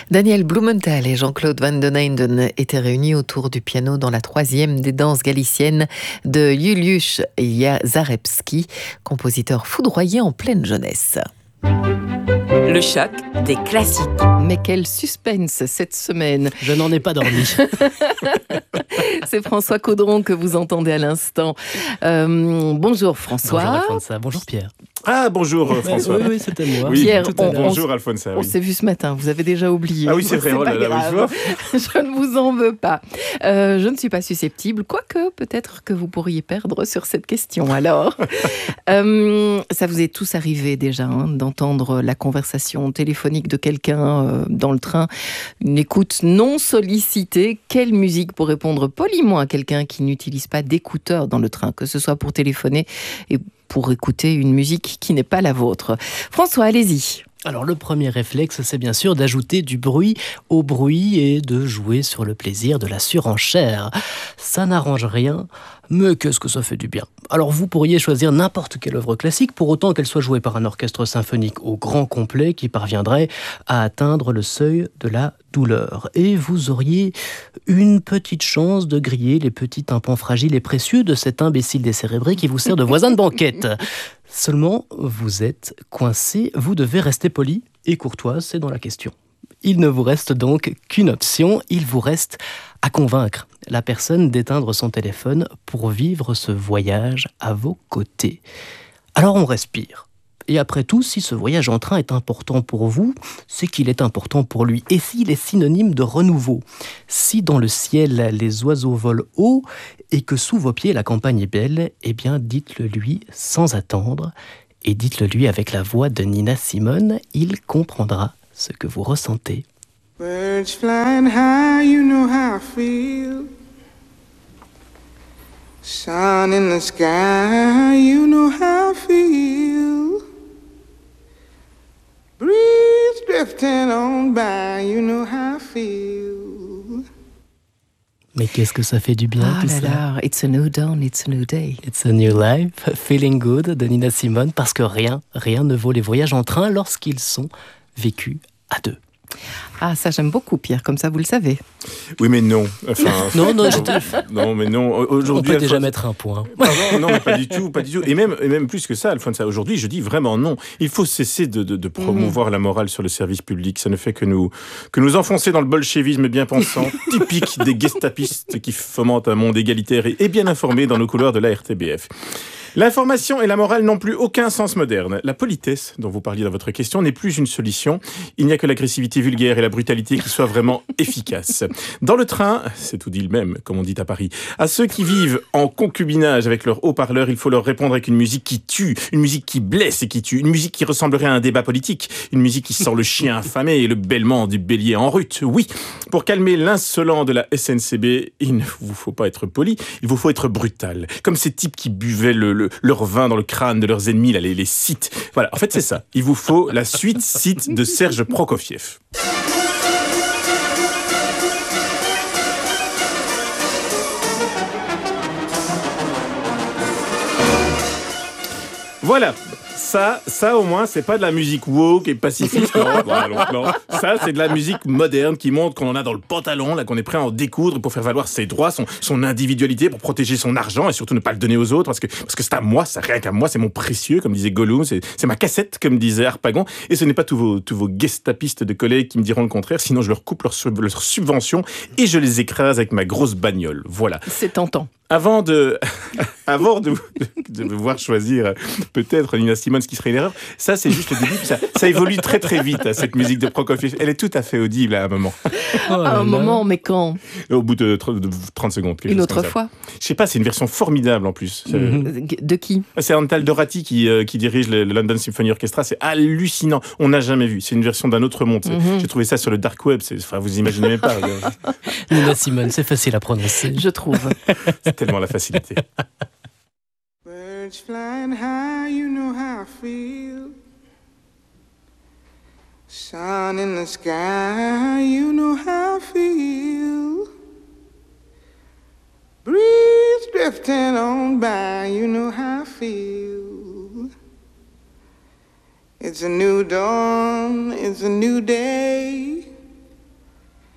Daniel Blumenthal et Jean-Claude Van den Einde étaient réunis autour du piano dans la troisième des danses galiciennes de Juliusz Zarebski, compositeur foudroyé en pleine jeunesse. Le choc des classiques. Mais quel suspense cette semaine. Je n'en ai pas dormi. C'est François Caudron que vous entendez à l'instant. Bonjour François. Bonjour Alfonso, bonjour Pierre. Ah bonjour François. Oui, c'était moi. Oui, Pierre, bonjour Alfonso. On s'est vu ce matin, vous avez déjà oublié. Ah oui, c'est vrai, C'est oh là pas là, grave. Je ne vous en veux pas. Je ne suis pas susceptible, quoique peut-être que vous pourriez perdre sur cette question. Alors, ça vous est tous arrivé déjà d'entendre la conversation téléphonique de quelqu'un dans le train, une écoute non sollicitée. Quelle musique pour répondre poliment à quelqu'un qui n'utilise pas d'écouteurs dans le train, que ce soit pour téléphoner et pour écouter une musique qui n'est pas la vôtre. François, allez-y. Alors le premier réflexe, c'est bien sûr d'ajouter du bruit au bruit et de jouer sur le plaisir de la surenchère. Ça n'arrange rien, mais qu'est-ce que ça fait du bien. Alors vous pourriez choisir n'importe quelle œuvre classique, pour autant qu'elle soit jouée par un orchestre symphonique au grand complet qui parviendrait à atteindre le seuil de la douleur. Et vous auriez une petite chance de griller les petits tympans fragiles et précieux de cet imbécile décérébré qui vous sert de voisin de banquette. Seulement, vous êtes coincé, vous devez rester poli et courtois, c'est dans la question. Il ne vous reste donc qu'une option, il vous reste à convaincre la personne d'éteindre son téléphone pour vivre ce voyage à vos côtés. Alors on respire. Et après tout, si ce voyage en train est important pour vous, c'est qu'il est important pour lui. Et s'il est synonyme de renouveau, si dans le ciel les oiseaux volent haut et que sous vos pieds la campagne est belle, eh bien dites-le lui sans attendre et dites-le lui avec la voix de Nina Simone, il comprendra ce que vous ressentez. Birds flying high, you know how I feel. Sun in the sky, you know how I feel. Breeze drifting on by, you know how I feel. Mais qu'est-ce que ça fait du bien tout là ça. là, it's a new dawn, it's a new day. It's a new life, feeling good de Nina Simone, parce que rien ne vaut les voyages en train lorsqu'ils sont vécus à deux. Ah, ça j'aime beaucoup Pierre, comme ça vous le savez. Oui, mais non. Enfin, Non, non, mais non. Aujourd'hui, on peut déjà mettre un point. Pardon, non, pas du tout. Et même plus que ça, Alphonse, aujourd'hui, je dis vraiment non. Il faut cesser de promouvoir la morale sur le service public. Ça ne fait que nous enfoncer dans le bolchevisme bien pensant, typique des gestapistes qui fomentent un monde égalitaire et bien informé dans nos couloirs de la RTBF. L'information et la morale n'ont plus aucun sens moderne. La politesse, dont vous parliez dans votre question, n'est plus une solution. Il n'y a que l'agressivité vulgaire et la brutalité qui soient vraiment efficaces. Dans le train, c'est tout dit le même, comme on dit à Paris, à ceux qui vivent en concubinage avec leurs haut-parleurs, il faut leur répondre avec une musique qui tue, une musique qui blesse et qui tue, une musique qui ressemblerait à un débat politique, une musique qui sent le chien affamé et le bêlement du bélier en rut. Oui, pour calmer l'insolent de la SNCB, il ne vous faut pas être poli, il vous faut être brutal. Comme ces types qui buvaient leur vin dans le crâne de leurs ennemis, là, les Sith. Voilà, en fait c'est ça. Il vous faut la suite Sith de Serge Prokofiev. Voilà. Ça au moins, c'est pas de la musique woke et pacifiste. Non. Ça, c'est de la musique moderne qui montre qu'on en a dans le pantalon, là, qu'on est prêt à en découdre pour faire valoir ses droits, son individualité, pour protéger son argent et surtout ne pas le donner aux autres parce que c'est à moi, ça rien qu'à moi, c'est mon précieux, comme disait Gollum, c'est ma cassette, comme disait Harpagon. Et ce n'est pas tous vos gestapistes de collègues qui me diront le contraire, sinon je leur coupe leur subvention et je les écrase avec ma grosse bagnole. Voilà. C'est tentant. Avant de devoir choisir peut-être Nina Simone, ce qui serait une erreur, ça c'est juste le début, ça évolue très très vite, cette musique de Prokofiev. Elle est tout à fait audible à un moment. À un moment, mais quand ? Au bout de 30 secondes. Une autre fois ? Je sais pas, c'est une version formidable en plus. De qui ? C'est Antal Dorati qui dirige le London Symphony Orchestra, c'est hallucinant. On n'a jamais vu, c'est une version d'un autre monde. J'ai trouvé ça sur le dark web, vous imaginez même pas. Nina Simone, c'est facile à prononcer. Je trouve. C'est tellement la facilité. Birds flying high, you know how I feel. Sun in the sky, you know how I feel. Breeze drifting on by, you know how I feel. It's a new dawn, it's a new day.